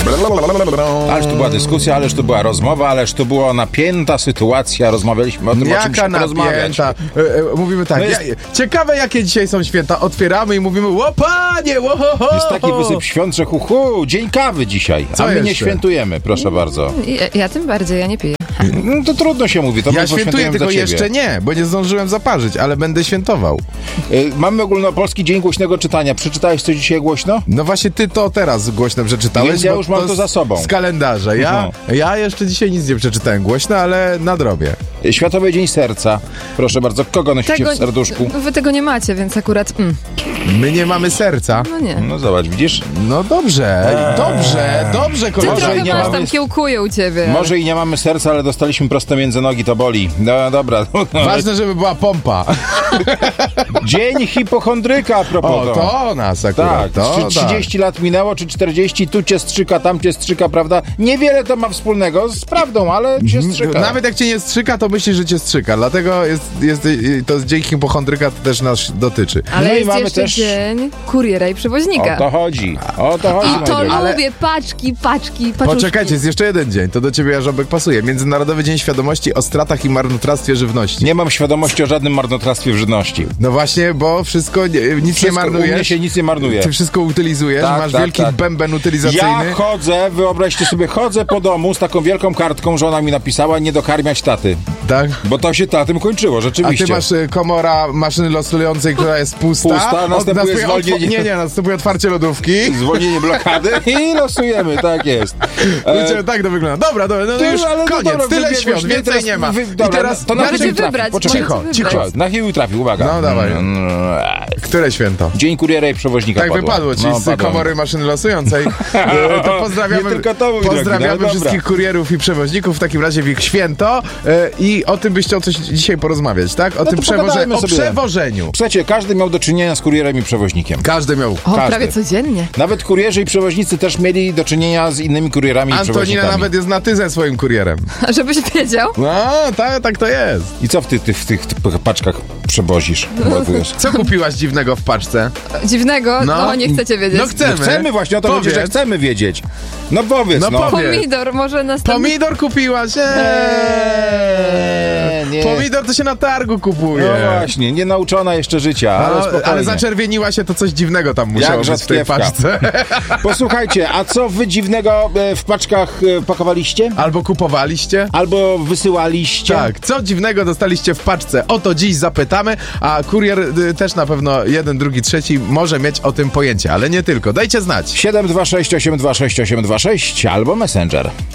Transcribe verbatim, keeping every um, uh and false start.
Ależ to była dyskusja, ależ to była rozmowa, ależ to była napięta sytuacja. Rozmawialiśmy o tym, Jaka o czym się porozmawiać. napięta? E, e, mówimy tak, No jest... ja, ciekawe jakie dzisiaj są święta. Otwieramy i mówimy, ło panie, ło ho, ho. Jest taki wysyp świąt, że hu, hu, dzień kawy dzisiaj. Co a my jeszcze? nie świętujemy, proszę bardzo. Ja, ja tym bardziej, ja nie piję. No to trudno się mówi, to Ja my świętuję, poświętujemy tylko za ciebie. jeszcze nie, bo nie zdążyłem zaparzyć, ale będę świętował. Y, Mamy ogólnopolski Dzień Głośnego Czytania. Przeczytałeś coś dzisiaj głośno? No właśnie ty to teraz głośno przeczytałeś. Więc ja bo już mam to z- za sobą. Z kalendarza. Ja, ja jeszcze dzisiaj nic nie przeczytałem głośno, ale nadrobię. Y, Światowy Dzień Serca. Proszę bardzo, kogo nosicie w serduszku? Wy tego nie macie, więc akurat... Mm, My nie mamy serca. no nie. No zobacz, widzisz? No dobrze, dobrze, dobrze, Ty kolega. trochę nie masz mamy- tam kiełkuje u ciebie. Może i nie mamy serca, ale dostaliśmy prosto między nogi, to boli. No dobra. Ważne, żeby była pompa. Dzień hipochondryka a propos. O, to nas akurat. Tak, to, czy trzydzieści lat minęło, czy czterdzieści, tu cię strzyka, tam cię strzyka, prawda? Niewiele to ma wspólnego z prawdą, ale cię strzyka. tak. Nawet jak cię nie strzyka, to myślisz, że cię strzyka. Dlatego jest, jest, to dzień hipochondryka to też nas dotyczy. Ale No i jest mamy jeszcze też- dzień kuriera i przewoźnika. O to chodzi, o to chodzi. I to moi drodzy. ale- lubię, paczki, paczki, paczuszki. Poczekajcie, jest jeszcze jeden dzień. To do ciebie, Jarząbek, pasuje. Międzynarodowy Dzień Świadomości o stratach i marnotrawstwie żywności. Nie mam świadomości o żadnym marnotrawstwie w żywności. No właśnie, bo wszystko, nie, nic Wszystko, nie u mnie marnujesz. się nic nie marnuje. Ty wszystko utylizujesz, Tak, masz tak, wielki tak. bęben utylizacyjny. Ja chodzę, wyobraźcie sobie, chodzę po domu z taką wielką kartką, żona mi napisała, nie dokarmiać taty. Tak? Bo to się na tym kończyło, A rzeczywiście. ty masz y, komora maszyny losującej, która jest pusta. Pusta, Od- następuje zwolnienie. Nie, nie, następuje otwarcie lodówki. Zwolnienie blokady i losujemy, tak jest. Wiecie, tak to wygląda. Dobra, dobra, no Ty, już ale no koniec, dobra, tyle wy- świąt, wy- więcej teraz nie ma. wy- I dobra, teraz to na na chył Możecie trafi. wybrać, Poczekaj. Cicho, możecie cicho. wybrać. Na chył trafi, uwaga. No, dawaj. Które święto? Dzień kuriera i przewoźnika Tak padło. wypadło, czyli No, z padło. komory maszyny losującej. E, to pozdrawiamy, Nie tylko to, mój drogi, pozdrawiamy no dobra. wszystkich kurierów i przewoźników w takim razie w ich święto e, i o tym byś chciał coś dzisiaj porozmawiać, tak? O No tym to przewoże... pogadajmy o sobie. przewożeniu. Słuchajcie, każdy miał do czynienia z kurierem i przewoźnikiem. Każdy miał. O, każdy. prawie codziennie. Nawet kurierzy i przewoźnicy też mieli do czynienia z innymi kurierami i Antonina przewoźnikami. nawet jest na ty ze swoim kurierem. Żebyś wiedział. No, tak, tak to jest. I co w, ty, ty, w tych tych paczkach przewozisz? Ładujesz? Co kupiłaś dziwnego w paczce? Dziwnego? No, No. nie chcecie wiedzieć. No chcemy. No chcemy właśnie, o to chodzi, Powiedz. że chcemy wiedzieć. No powiedz, No no. powiedz. Pomidor, może następny... Pomidor kupiłaś? Eee. nie. Pomidor to się na targu kupuje. No właśnie, nie nauczona jeszcze życia, ale No, spokojnie. ale zaczerwieniła się, to coś dziwnego tam musiało być w tej rzadkiewka. paczce. Posłuchajcie, a co wy dziwnego e, w paczkach e, pakowaliście? Albo kupowaliście? Albo wysyłaliście? Tak, co dziwnego dostaliście w paczce? O to dziś zapytamy, a kurier y, też na pewno jeden, drugi, trzeci może mieć o tym pojęcie, ale nie tylko. Dajcie znać. siedem dwa sześć osiem dwa sześć osiem dwa sześć albo Messenger.